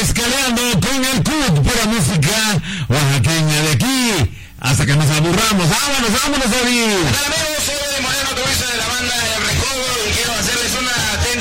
Mezcaleando con el CUT, pura música oaxaqueña de aquí, hasta que nos aburramos. Vámonos, David. Hola amigos, soy Moreno Turiza de la banda El Recodo y quiero hacerles una